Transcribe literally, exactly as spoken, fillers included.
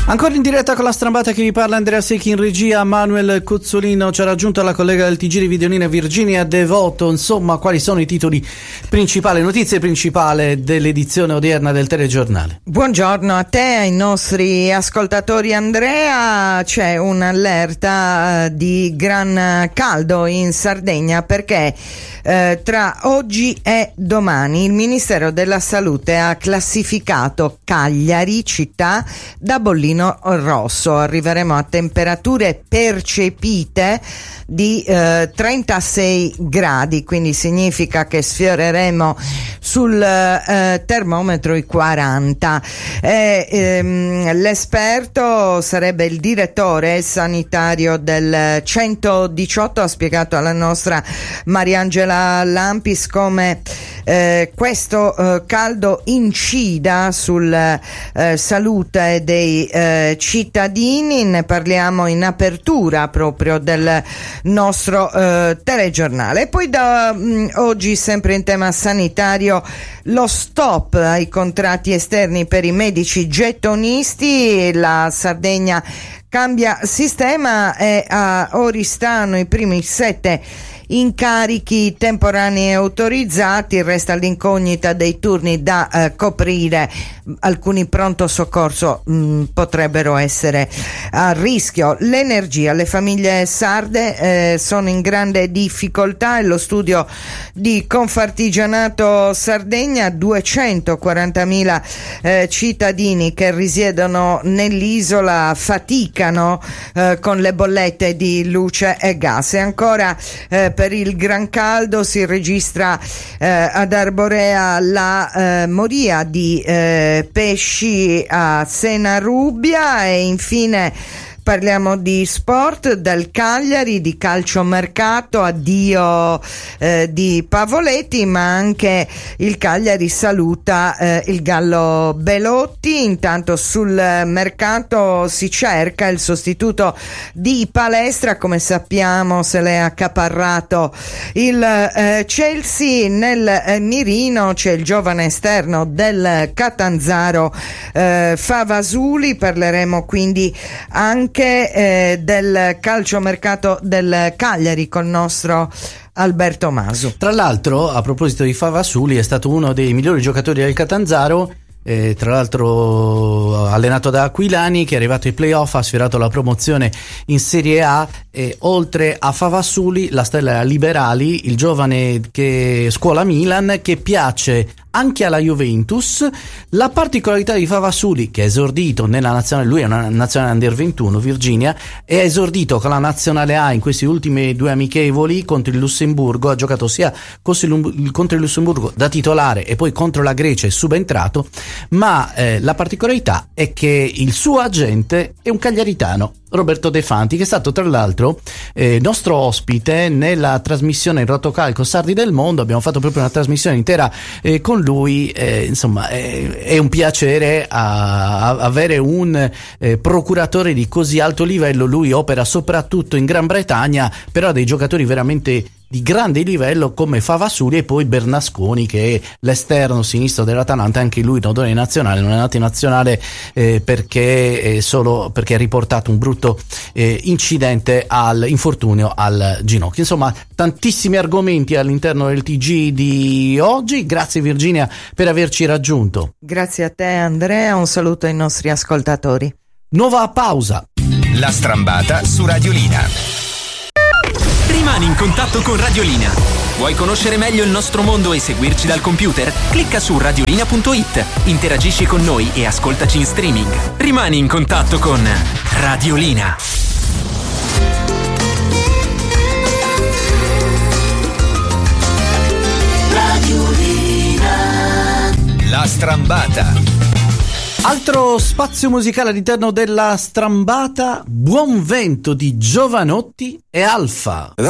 Ancora in diretta con la strambata che vi parla Andrea Secchi, in regia Manuel Cuzzolino, ci ha raggiunto la collega del T G di Videolina Virginia Devoto. Insomma, quali sono i titoli principali, notizie principali dell'edizione odierna del telegiornale? Buongiorno a te, ai nostri ascoltatori. Andrea, c'è un'allerta di gran caldo in Sardegna perché eh, tra oggi e domani il Ministero della Salute ha classificato Cagliari città da bollino rosso. Arriveremo a temperature percepite di eh, trentasei gradi, quindi significa che sfioreremo sul eh, termometro i quaranta. Eh, ehm, l'esperto sarebbe il direttore sanitario del centodiciotto, ha spiegato alla nostra Mariangela Lampis come eh, questo eh, caldo incida sulla eh, salute dei eh, cittadini. Ne parliamo in apertura proprio del nostro eh, telegiornale. E poi da mh, oggi, sempre in tema sanitario, lo stop ai contratti esterni per i medici gettonisti. La Sardegna cambia sistema e a Oristano i primi sette incarichi temporanei autorizzati, resta l'incognita dei turni da eh, coprire. Alcuni pronto soccorso mh, potrebbero essere a rischio. L'energia, le famiglie sarde eh, sono in grande difficoltà e lo studio di Confartigianato Sardegna, duecentoquarantamila eh, cittadini che risiedono nell'isola faticano eh, con le bollette di luce e gas. E ancora eh, per il gran caldo si registra eh, ad Arborea la eh, moria di eh, pesci a Senarubbia. E infine parliamo di sport, del Cagliari, di calciomercato, addio eh, di Pavoletti, ma anche il Cagliari saluta eh, il Gallo Belotti. Intanto sul mercato si cerca il sostituto di Palestra, come sappiamo se l'è accaparrato il eh, Chelsea. Nel eh, mirino c'è il giovane esterno del Catanzaro eh, Favasuli. Parleremo quindi anche Eh, del calciomercato del Cagliari col nostro Alberto Masu. Tra l'altro, a proposito di Favasuli, è stato uno dei migliori giocatori del Catanzaro, eh, tra l'altro allenato da Aquilani, che è arrivato ai playoff, ha sfiorato la promozione in Serie A. E oltre a Favasuli, la stella Liberali, il giovane che scuola Milan, che piace anche alla Juventus. La particolarità di Favasuli, che è esordito nella nazionale, lui è una nazionale under ventuno, Virginia, è esordito con la nazionale A in questi ultimi due amichevoli contro il Lussemburgo, ha giocato sia contro il Lussemburgo da titolare e poi contro la Grecia è subentrato, ma eh, la particolarità è che il suo agente è un cagliaritano, Roberto De Fanti, che è stato tra l'altro eh, nostro ospite nella trasmissione Rotocalco Sardi del Mondo. Abbiamo fatto proprio una trasmissione intera eh, con lui. Eh, insomma eh, è un piacere a, a avere un eh, procuratore di così alto livello. Lui opera soprattutto in Gran Bretagna, però ha dei giocatori veramente di grande livello come Favasuli, e poi Bernasconi, che è l'esterno sinistro dell'Atalanta, anche lui nodone nazionale, non è nato in nazionale eh, perché eh, solo perché ha riportato un brutto eh, incidente al infortunio al ginocchio. Insomma, tantissimi argomenti all'interno del T G di oggi. Grazie Virginia per averci raggiunto. Grazie a te Andrea, un saluto ai nostri ascoltatori. Nuova pausa. La strambata su Radiolina. Rimani in contatto con Radiolina. Vuoi conoscere meglio il nostro mondo e seguirci dal computer? Clicca su radiolina punto it, interagisci con noi e ascoltaci in streaming. Rimani in contatto con Radiolina. Radiolina. La strambata. Altro spazio musicale all'interno della strambata, Buon Vento di Giovanotti e Alfa.